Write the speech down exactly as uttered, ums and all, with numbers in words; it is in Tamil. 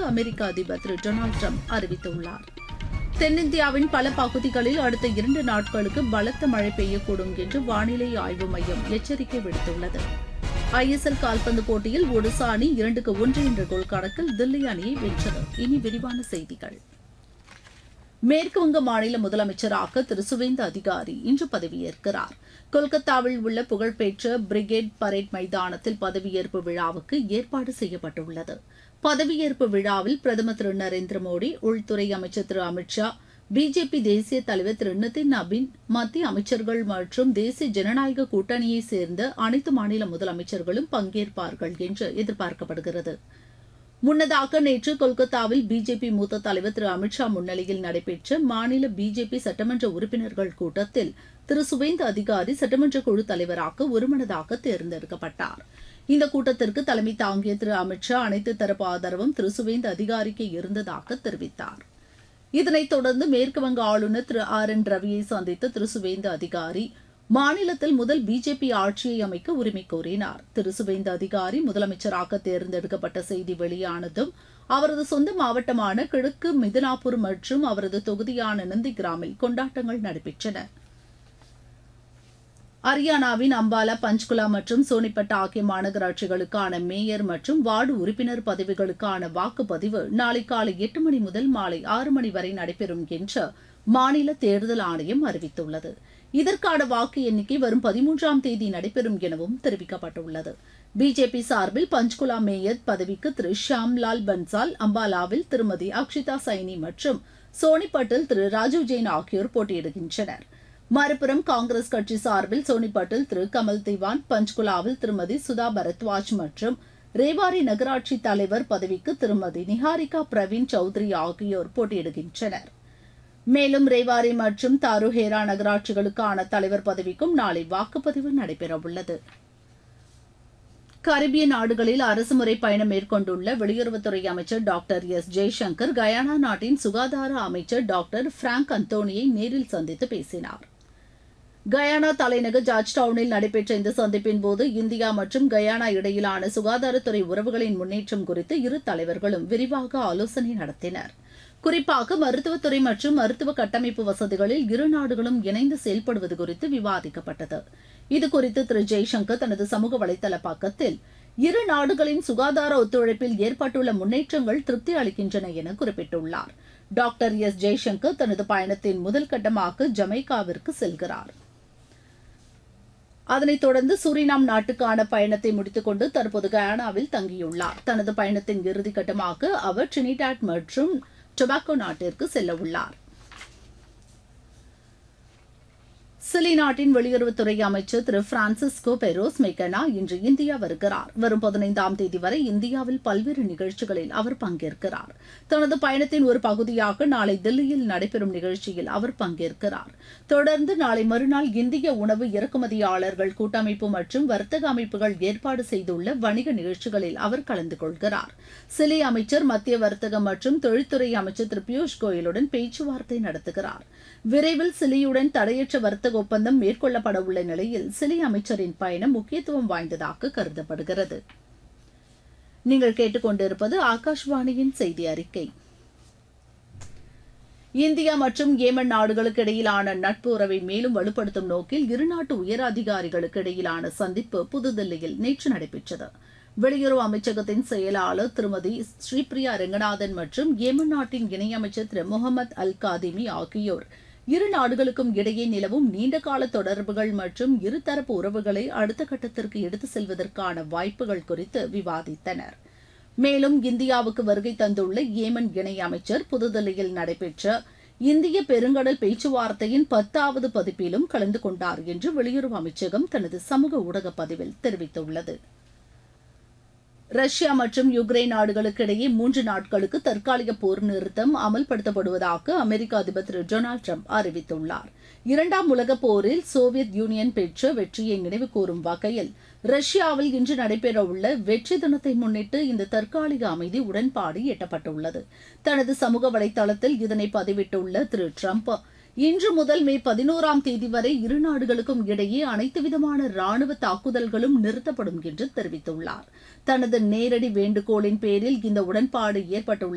அமெரிக்க அதிபர் திரு டொனால்டு டிரம்ப் அறிவித்துள்ளார். தென்னிந்தியாவின் பல பகுதிகளில் அடுத்த இரண்டு நாட்களுக்கு பலத்த மழை பெய்யக்கூடும் என்று வானிலை ஆய்வு மையம் எச்சரிக்கை விடுத்துள்ளது. ஐ எஸ் எல் கால்பந்து போட்டியில் ஒடிசா அணி இரண்டுக்கு ஒன்று என்ற கோல் கணக்கில் தில்லி அணியை வென்றது. இனி விரிவான செய்திகள். மேற்குவங்க மாநில முதலமைச்சராக திரு சுவேந்து அதிகாரி இன்று பதவியேற்கிறார். கொல்கத்தாவில் உள்ள புகழ்பெற்ற பிரிகேட் பரேட் மைதானத்தில் பதவியேற்பு விழாவுக்கு ஏற்பாடு செய்யப்பட்டுள்ளது. பதவியேற்பு விழாவில் பிரதமர் திரு நரேந்திர மோடி, உள்துறை அமைச்சர் திரு அமித் ஷா, பிஜேபி தேசிய தலைவர் திரு நிதின் நபீன், மத்திய அமைச்சர்கள் மற்றும் தேசிய ஜனநாயக கூட்டணியைச் சேர்ந்த அனைத்து மாநில முதலமைச்சர்களும் பங்கேற்பார்கள் என்று எதிர்பார்க்கப்படுகிறது. முன்னதாக நேற்று கொல்கத்தாவில் பிஜேபி மூத்த தலைவர் திரு அமித் ஷா முன்னிலையில் நடைபெற்ற மாநில பிஜேபி சட்டமன்ற உறுப்பினர்கள் கூட்டத்தில் திரு சுவேந்து அதிகாரி சட்டமன்ற குழு தலைவராக ஒருமனதாக தேர்ந்தெடுக்கப்பட்டார். இந்த கூட்டத்திற்கு தலைமை தாங்கிய திரு அமித் ஷா அனைத்து தரப்பு ஆதரவும் திரு சுவேந்து அதிகாரிக்கு இருந்ததாக தெரிவித்தார். இதனைத் தொடர்ந்து மேற்குவங்க ஆளுநர் திரு ஆர் என் ரவியை சந்தித்த திரு சுவேந்து அதிகாரி மாநிலத்தில் முதல் பிஜேபி ஆட்சியை அமைக்க உரிமை கோரினார். திரு சுவேந்து அதிகாரி முதலமைச்சராக தேர்ந்தெடுக்கப்பட்ட செய்தி வெளியானதும் அவரது சொந்த மாவட்டமான கிழக்கு மிதினாபூர் மற்றும் அவரது தொகுதியான நந்திகிராமில் கொண்டாட்டங்கள் நடைபெற்றன. ஹரியானாவின் அம்பாலா, பஞ்ச்குலா மற்றும் சோனிபட் ஆகிய மாநகராட்சிகளுக்கான மேயர் மற்றும் வார்டு உறுப்பினர் பதவிகளுக்கான வாக்குப்பதிவு நாளை காலை எட்டு மணி முதல் மாலை ஆறு மணி வரை நடைபெறும் என்று மாநில தேர்தல் ஆணையம் அறிவித்துள்ளது. இதற்கான வாக்கு எண்ணிக்கை வரும் பதிமூன்றாம் தேதி நடைபெறும் எனவும் தெரிவிக்கப்பட்டுள்ளது. பிஜேபி சார்பில் பஞ்ச்குலா மேயர் பதவிக்கு திரு ஷியாம்லால் பன்சால், அம்பாலாவில் திருமதி அக்ஷிதா சைனி மற்றும் சோனிபட்டில் திரு ராஜீவ் ஜெயின் ஆகியோர் போட்டியிடுகின்றனர். மறுபுறம் காங்கிரஸ் கட்சி சார்பில் சோனிபட்டில் திரு கமல் திவான், பஞ்ச்குலாவில் திருமதி சுதா பரத்வாஜ் மற்றும் ரேவாரி நகராட்சி தலைவர் பதவிக்கு திருமதி நிஹாரிகா பிரவீன் சௌத்ரி ஆகியோர் போட்டியிடுகின்றனர். மேலும் ரேவாரி மற்றும் தாருஹேரா நகராட்சிகளுக்கான தலைவர் பதவிக்கும் நாளை வாக்குப்பதிவு நடைபெறவுள்ளது. கரிபிய நாடுகளில் அரசுமுறை பயணம் மேற்கொண்டுள்ள வெளியுறவுத்துறை அமைச்சர் டாக்டர் எஸ் ஜெய்சங்கர் கயானா நாட்டின் சுகாதார அமைச்சர் டாக்டர் பிராங்க் அந்தோனியை நேரில் சந்தித்து பேசினார். கயானா தலைநகர் ஜார்ஜ் டவுனில் நடைபெற்ற இந்த சந்திப்பின் போது இந்தியா மற்றும் கயானா இடையிலான சுகாதாரத்துறை உறவுகளின் முன்னேற்றம் குறித்து இரு தலைவர்களும் விரிவாக ஆலோசனை நடத்தினர். குறிப்பாக மருத்துவத்துறை மற்றும் மருத்துவ கட்டமைப்பு வசதிகளில் இரு நாடுகளும் இணைந்து செயல்படுவது குறித்து விவாதிக்கப்பட்டது. இதுகுறித்து திரு ஜெய்சங்கர் தனது சமூக வலைதள பக்கத்தில் இரு நாடுகளின் சுகாதார ஒத்துழைப்பில் ஏற்பட்டுள்ள முன்னேற்றங்கள் திருப்தி அளிக்கின்றன என குறிப்பிட்டுள்ளார். டாக்டர் எஸ் ஜெய்சங்கர் தனது பயணத்தின் முதல் கட்டமாக ஜமைக்காவிற்கு செல்கிறார். அதனைத் தொடர்ந்து சூரினாம் நாட்டுக்கான பயணத்தை முடித்துக் கொண்டு தற்போது கயானாவில் தங்கியுள்ளார். தனது பயணத்தின் இறுதிக்கட்டமாக அவர் டிரினிடாட் மற்றும் டொபாகோ நாட்டிற்கு செல்ல உள்ளார். சிலி நாட்டின் வெளியுறவுத்துறை அமைச்சர் திரு பிரான்சிஸ்கோ பெரோஸ் மெக்கனா இன்று இந்தியா வருகிறார். வரும் பதினைந்தாம் தேதி வரை இந்தியாவில் பல்வேறு நிகழ்ச்சிகளில் அவர் பங்கேற்கிறார். தனது பயணத்தின் ஒரு பகுதியாக நாளை தில்லியில் நடைபெறும் நிகழ்ச்சியில் அவர் பங்கேற்கிறார். தொடர்ந்து நாளை மறுநாள் இந்திய உணவு இறக்குமதியாளர்கள் கூட்டமைப்பு மற்றும் வர்த்தக அமைப்புகள் ஏற்பாடு செய்துள்ள வணிக நிகழ்ச்சிகளில் அவர் கலந்து கொள்கிறார். சிலி அமைச்சர் மத்திய வர்த்தக மற்றும் தொழில்துறை அமைச்சர் திரு பியூஷ் கோயலுடன் பேச்சுவார்த்தை நடத்துகிறார். விரைவில் சிலியுடன் தடையற்ற வர்த்தக ஒப்பந்தம் மேற்கொள்ளப்பட உள்ள நிலையில் சிலி அமைச்சரின் பயணம் முக்கியத்துவம் வாய்ந்ததாக கருதப்படுகிறது. நீங்கள் கேட்டுக்கொண்டிருப்பது ஆகாஷ்வாணியின் செய்தி அறிக்கை. இந்தியா மற்றும் ஏமன் நாடுகளுக்கு இடையிலான நட்பு உறவை மேலும் வலுப்படுத்தும் நோக்கில் இருநாட்டு உயர் அதிகாரிகளுக்கு இடையிலான சந்திப்பு புதுதில்லியில் நேற்று நடைபெற்றது. வெளியுறவு அமைச்சகத்தின் செயலாளர் திருமதி ஸ்ரீபிரியா ரெங்கநாதன் மற்றும் ஏமன் நாட்டின் இணையமைச்சர் திரு முகமது அல் காதிமி ஆகியோர் இரு நாடுகளுக்கும் இடையே நிலவும் நீண்டகால தொடர்புகள் மற்றும் இருதரப்பு உறவுகளை அடுத்த கட்டத்திற்கு எடுத்துச் செல்வதற்கான வாய்ப்புகள் குறித்து விவாதித்தனர். மேலும் இந்தியாவுக்கு வருகை தந்துள்ள ஏமன் இணையமைச்சர் புதுதில்லியில் நடைபெற்ற இந்திய பெருங்கடல் பேச்சுவார்த்தையின் பத்தாவது பதிப்பிலும் கலந்து கொண்டார் என்று வெளியுறவு அமைச்சகம் தனது சமூக ஊடக பதிவில் தெரிவித்துள்ளது. ரஷ்யா மற்றும் யுக்ரைன் நாடுகளுக்கு இடையே மூன்று நாட்களுக்கு தற்காலிக போர் நிறுத்தம் அமல்படுத்தப்படுவதாக அமெரிக்க அதிபர் திரு டொனால்டு டிரம்ப் அறிவித்துள்ளார். இரண்டாம் உலகப் போரில் சோவியத் யூனியன் பெற்ற வெற்றியை நினைவுகூரும் வகையில் ரஷ்யாவில் இன்று நடைபெறவுள்ள வெற்றி தினத்தை முன்னிட்டு இந்த தற்காலிக அமைதி உடன்பாடு எட்டப்பட்டுள்ளது. தனது சமூக வலைதளத்தில் இதனை பதிவிட்டுள்ள திரு டிரம்ப், இன்று முதல் மே பதினோராம் தேதி வரை இரு நாடுகளுக்கும் இடையே அனைத்து விதமான ராணுவ தாக்குதல்களும் நிறுத்தப்படும் என்று தெரிவித்துள்ளார். தனது நேரடி வேண்டுகோளின் பேரில் இந்த உடன்பாடு ஏற்பட்டுள்ள